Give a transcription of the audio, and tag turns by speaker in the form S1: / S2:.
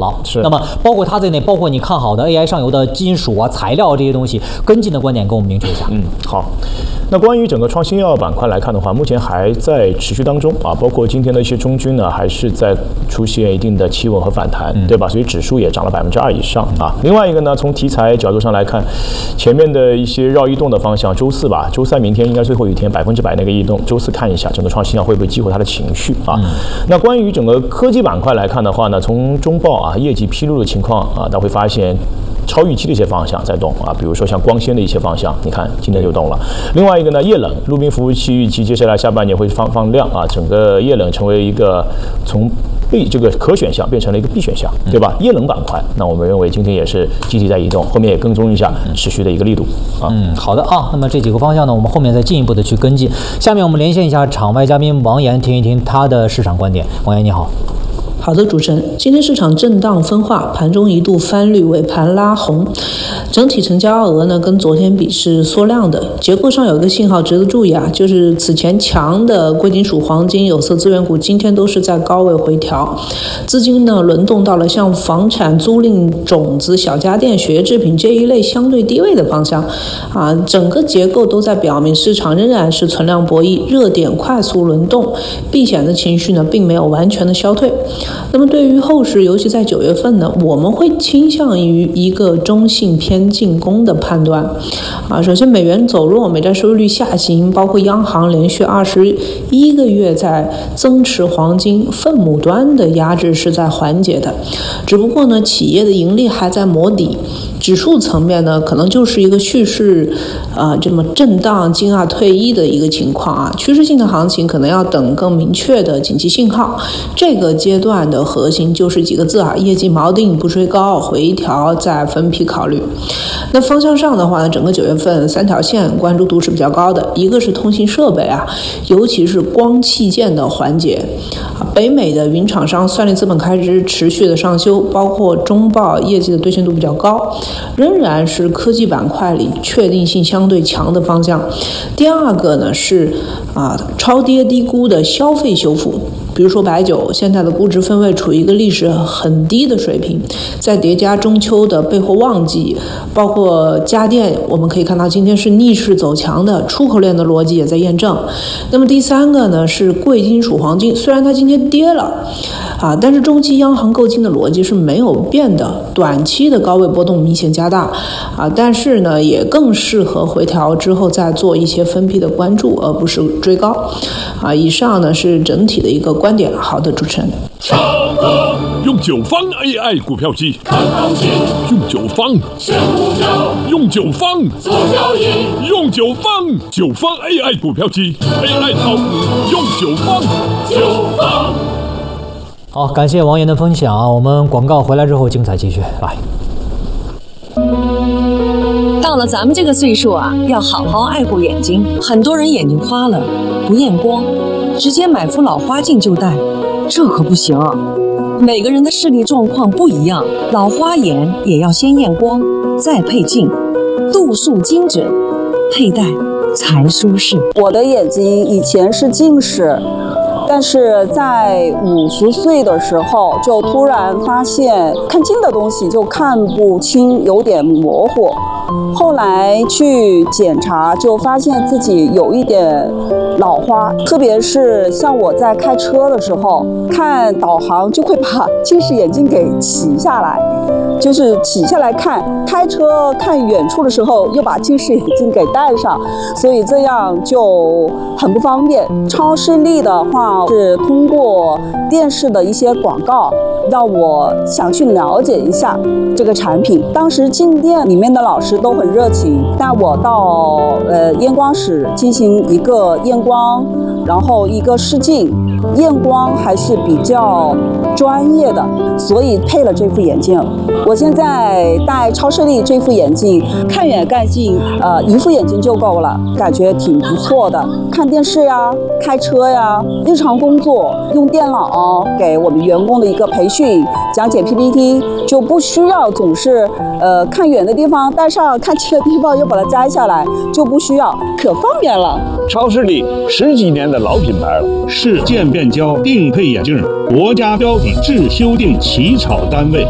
S1: 了。是。那么包括它在内，包括你看好的 AI 上游的金属啊、材料这些东西，跟进的观点跟我们明确一下。
S2: 好。那关于整个创新药板块来看的话，目前还在持续当中啊，包括今天的一些中军呢，还是在出现一定的企稳和反弹，对吧？所以指数也涨了2%以上啊。另外一个呢，从题材角度上来看，前面的一些绕异动的方向，周四吧，周三明天应该最后一天100%那个异动，周四看一下整个创新药会不会激活它的情绪啊。那关于整个科技板块来看的话呢，从中报啊业绩披露的情况啊，大家会发现超预期的一些方向在动啊，比如说像光纤的一些方向，你看今天就动了。另外一个呢，液冷陆冰服务器预期接下来下半年会放量啊，整个液冷成为一个从这个可选项变成了一个必选项，对吧？液冷板块，那我们认为今天也是积极在移动，后面也跟踪一下持续的一个力度啊。
S1: 好的啊，那么这几个方向呢，我们后面再进一步的去跟进。下面我们连线一下场外嘉宾王岩，听一听他的市场观点。王岩你好。
S3: 好的，主持人，今天市场震荡分化，盘中一度翻绿，尾盘拉红，整体成交额呢跟昨天比是缩量的。结构上有一个信号值得注意啊，就是此前强的贵金属、黄金、有色资源股今天都是在高位回调，资金呢轮动到了像房产、租赁、种子、小家电、血液制品这一类相对低位的方向啊，整个结构都在表明市场仍然是存量博弈，热点快速轮动，避险的情绪呢并没有完全的消退。那么对于后市，尤其在9月份呢，我们会倾向于一个中性偏进攻的判断啊。首先，美元走弱，美债收益率下行，包括央行连续21个月在增持黄金，分母端的压制是在缓解的，只不过呢，企业的盈利还在磨底。指数层面呢，可能就是一个蓄势这么震荡金二退一的一个情况啊。趋势性的行情可能要等更明确的景气信号。这个阶段的核心就是几个字啊：业绩锚定，不追高，回调再分批考虑。那方向上的话呢，整个9月份3条线关注度是比较高的，一个是通信设备啊，尤其是光器件的环节。北美的云厂商算力资本开支持续的上修，包括中报业绩的兑现度比较高，仍然是科技板块里确定性相对强的方向。第二个呢是超跌低估的消费修复，比如说白酒，现在的估值分位处于一个历史很低的水平，再叠加中秋的备货旺季，包括家电，我们可以看到今天是逆势走强的，出口链的逻辑也在验证。那么第三个呢是贵金属黄金，虽然它今天跌了但是中期央行购金的逻辑是没有变的，短期的高位波动明显加大但是呢也更适合回调之后再做一些分批的关注，而不是追高以上呢是整体的一个观点。好的，主持人。
S4: 用9方 AI 股票机看行情，用9方选股票，用9方做交易，用9方AI 股票机 AI 炒股用9方。
S1: 好，感谢王岩的分享我们广告回来之后精彩继续来。
S5: 到了咱们这个岁数要好好爱护眼睛。很多人眼睛花了不验光，直接买副老花镜就戴，这可不行。每个人的视力状况不一样，老花眼也要先验光，再配镜，度数精准，佩戴才舒适。
S6: 我的眼睛以前是近视，但是在50岁的时候就突然发现看近的东西就看不清，有点模糊。后来去检查就发现自己有一点老花，特别是像我在开车的时候看导航就会把近视眼镜给起下来，就是起下来看，开车看远处的时候又把近视眼镜给戴上，所以这样就很不方便。超视力的话是通过电视的一些广告让我想去了解一下这个产品。当时进店里面的老师都很热情，带我到验光室进行一个验光，然后一个试镜，验光还是比较专业的，所以配了这副眼镜。我现在戴超视力这副眼镜，看远看近一副眼镜就够了，感觉挺不错的。看电视呀，开车呀，日常工作用电脑给我们员工的一个培训，讲解 PPT， 就不需要总是看远的地方戴上，看近的地方又把它摘下来，就不需要，可方便了。
S7: 超视力10几年的老品牌了，是渐变焦定配眼镜，国家标准制修订起草单位。